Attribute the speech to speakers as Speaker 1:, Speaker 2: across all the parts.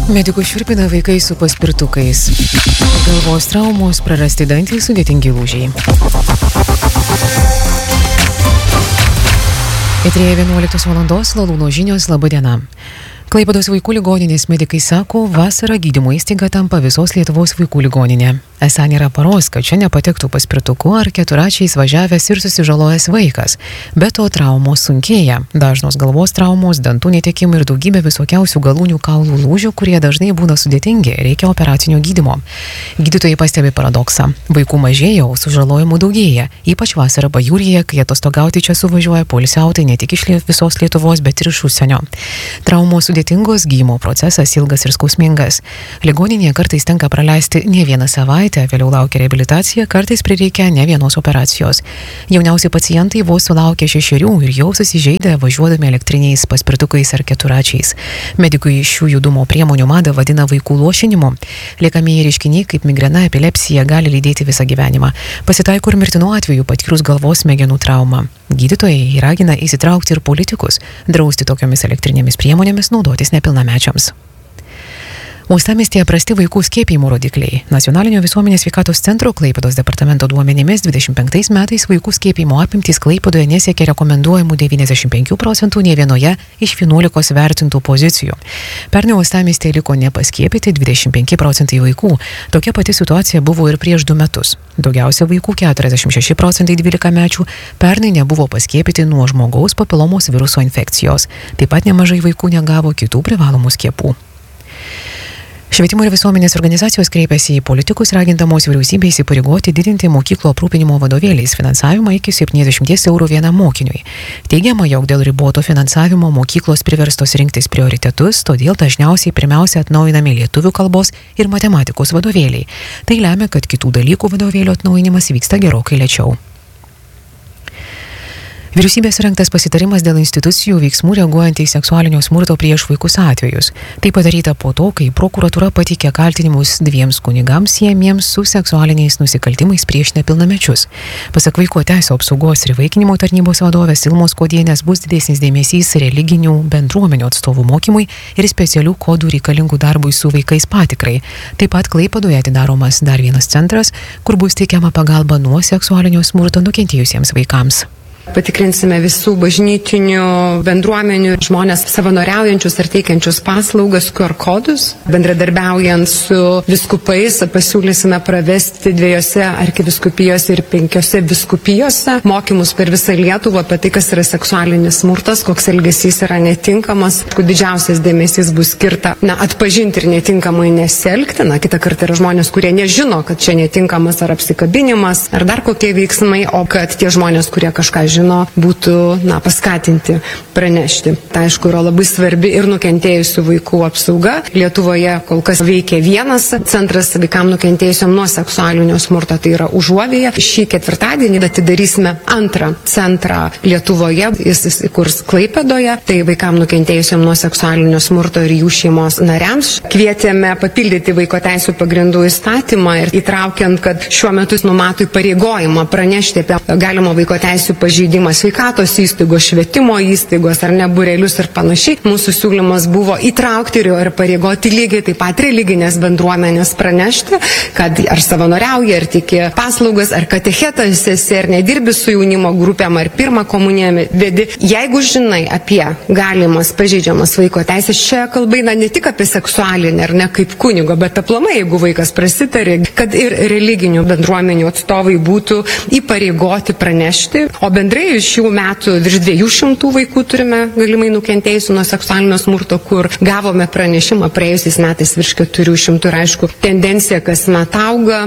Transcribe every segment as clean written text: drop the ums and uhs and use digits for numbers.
Speaker 1: Medikų šiurpina vaikai su paspirtukais. Galvos traumos, prarasti dantys, sudėtingi lūžiai. Eteryje 11 valandos Lalūno žinios, laba diena. Klaipėdos vaikų ligoninės medikai sako, vasarą gydymo įstaiga tampa visos Lietuvos vaikų ligoninė. Esą nėra paros, kad čia nepatektų paspirtuku ar keturačiais važiavęs ir susižalojęs vaikas. Be to traumos sunkėja. Dažnos galvos traumos, dantų netekimai ir daugybė visokiausių galūnių kaulų lūžių, kurie dažnai būna sudėtingi, reikia operacinio gydymo. Gydytojai pastebi paradoksą. Vaikų mažėja, o sužalojimų daugėja. Ypač vasarą pajūryje, kai atostogauti čia suvažiuoja poilsiautojai ne tik iš visos Lietuvos, bet ir iš užsienio. Traumos sudėtingos, gydymo procesas ilgas ir skausmingas. Ligoninėje kartais tenka praleisti ne vieną savaitę, vėliau laukia reabilitacija, kartais prireikia ne vienos operacijos. Jauniausi pacientai vos sulaukia 6 ir jau susižeidę važiuodami elektriniais paspirtukais ar keturačiais. Medikai šių judumo priemonių madą vadina vaikų lošinimu. Liekamieji reiškiniai kaip migrena, epilepsija gali lydėti visą gyvenimą. Pasitaiko ir mirtinų atvejų patyrus galvos smegenų traumą. Gydytojai ragina įsitraukti ir politikus, drausti tokiomis elektrinėmis priemonėmis naudotis nepilnamečiams. Uostamiestyje prasti vaikų skiepijimo rodikliai. Nacionalinio visuomenės sveikatos centro Klaipėdos departamento duomenimis 25 metais vaikų skiepijimo apimtys Klaipėdoje nesiekė rekomenduojamų 95% nei vienoje iš 11 vertintų pozicijų. Pernai uostamiestyje liko nepaskiepyti 25% vaikų. Tokia pati situacija buvo ir prieš 2 metus. Daugiausia vaikų 46% 12-mečių pernai nebuvo paskiepyti nuo žmogaus papilomos viruso infekcijos. Taip pat nemažai vaikų negavo kitų privalomų skiepų. Švietimo ir visuomenės organizacijos kreipėsi į politikus, ragindamos vyriausybę įsipareigoti didinti mokyklų aprūpinimo vadovėliais finansavimą iki 70 eurų vienam mokiniui. Teigiama, jog dėl riboto finansavimo mokyklos priverstos rinktis prioritetus, todėl dažniausiai pirmiausia atnaujinami lietuvių kalbos ir matematikos vadovėliai. Tai lemia, kad kitų dalykų vadovėlių atnaujinimas vyksta gerokai lėčiau. Vyriausybės surengtas pasitarimas dėl institucijų veiksmų reaguojant į seksualinio smurto prieš vaikus atvejus. Tai padaryta po to, kai prokuratūra pateikė kaltinimus 2 kunigams siejamiems su seksualiniais nusikaltimais prieš nepilnamečius. Pasak Vaiko teisių apsaugos ir įvaikinimo tarnybos vadovės Ilmos Kodienės bus didesnis dėmesys religinių bendruomenių atstovų mokymui ir specialių kodų reikalingų darbui su vaikais patikrai. Taip pat Klaipėdoje atidaromas dar vienas centras, kur bus teikiama pagalba nuo seksualinio smurto nukentėjusiems vaikams.
Speaker 2: Patikrinsime visų bažnytinių bendruomenių žmonės savanoriaujančius ar teikiančius paslaugas QR kodus. Bendradarbiaujant su viskupais pasiūlysime pravesti 2 arkiviskupijose ir 5 viskupijose mokymus per visą Lietuvą apie tai, kas yra seksualinis smurtas, koks elgesys yra netinkamas. Didžiausias dėmesys bus skirta atpažinti ir netinkamai nesielgti. Kitą kartą yra žmonės, kurie nežino, kad čia netinkamas ar apsikabinimas ar dar kokie veiksmai, o kad tie žmonės, kurie kažką žino, būtų paskatinti pranešti. Tai aišku yra labai svarbi ir nukentėjusių vaikų apsauga. Lietuvoje kol kas veikia vienas centras vaikam nukentėjusiam nuo seksualinio smurto, tai yra Užuovėje. Šį ketvirtadienį atidarysime 2 centrą Lietuvoje, jis įsikurs Klaipėdoje, tai vaikam nukentėjusiam nuo seksualinio smurto ir jų šeimos nariams. Kvietėme papildyti Vaiko teisių pagrindų įstatymą ir įtraukiant, kad šiuo metu numato įpareigojimą pranešti apie galimo vaiko teisių pažeidimą sveikatos įstaigos, švietimo įstaigos ar ne būrelius ir panašiai. Mūsų siūlymas buvo įtraukti ir pareigoti lygiai taip pat religinės bendruomenės pranešti, kad ar savanoriauja, ar tiki paslaugas, ar katechetas esi, ar nedirbi su jaunimo grupėm, ar pirmą komuniją vedi. Jeigu žinai apie galimas pažeidžiamas vaiko teisės, čia kalba eina ne tik apie seksualinę, ar ne kaip kunigo, bet aplamai, jeigu vaikas prasitarė, kad ir religinių bendruomenių atstovai būtų įpareigoti pranešti. O bendrai šių metų virš 200 vaikų turime galimai nukentėjusių nuo seksualinio smurto, kur gavome pranešimą praėjusiais metais virš 400 ir aišku, tendencija kasmet auga.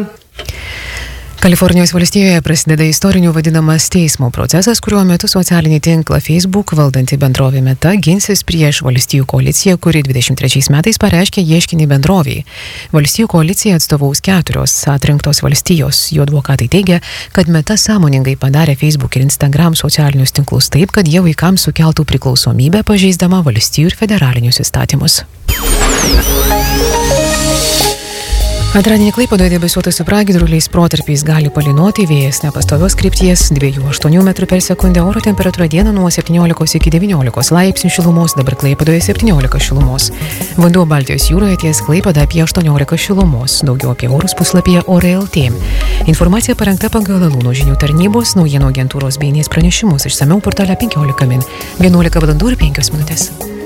Speaker 1: Kalifornijos valstijoje prasideda istoriniu vadinamas teismo procesas, kuriuo metu socialinį tinklą Facebook valdanti bendrovė Meta ginsis prieš valstijų koaliciją, kuri 23 metais pareiškė ieškinį bendrovei. Valstijų koalicija atstovaus 4 atrinktos valstijos. Jų advokatai teigia, kad Meta sąmoningai padarė Facebook ir Instagram socialinius tinklus taip, kad jie vaikams sukeltų priklausomybę, pažeisdama valstijų ir federalinius įstatymus. Antradienį Klaipėdoje debesuota su pragiedruliais, protarpiais gali palynoti, vėjas nepastovios krypties 2–8 m/s, oro temperatūra dieną nuo 17 iki 19 laipsnių šilumos, dabar Klaipėdoje 17 šilumos. Vanduo Baltijos jūroje ties Klaipėda apie 18 šilumos, daugiau apie orus puslapyje Orai.lt. Informacija parengta pagal Lūno žinių tarnybos, naujienų agentūros BNS pranešimus, išsamiau portale 15 min. 11 val. ir 5 minutės.